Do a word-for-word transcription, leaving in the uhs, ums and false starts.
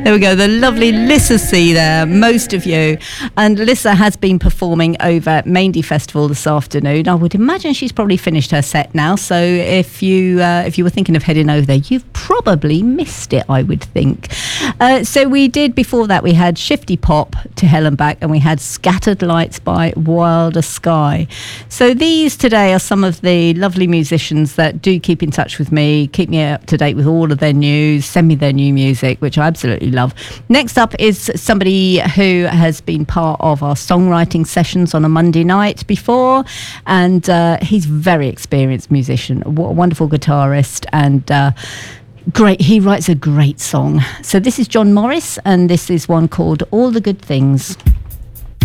There we go, the lovely Lissa C there, most of you. And Lissa has been performing over at Maindee Festival this afternoon. I would imagine she's probably finished her set now, so if you uh, if you were thinking of heading over there, you've probably missed it, I would think. Uh, so we did, before that, we had Shifty Pop, To Hell and Back, and we had Scattered Lights by Wilder Sky. So these today are some of the lovely musicians that do keep in touch with me, keep me up to date with all of their news, send me their new music, which I absolutely love. Next up is somebody who has been part of our songwriting sessions on a Monday night before, and uh, he's a very experienced musician, a wonderful guitarist, and uh, great. He writes a great song. So this is John Morris, and this is one called All the Good Things.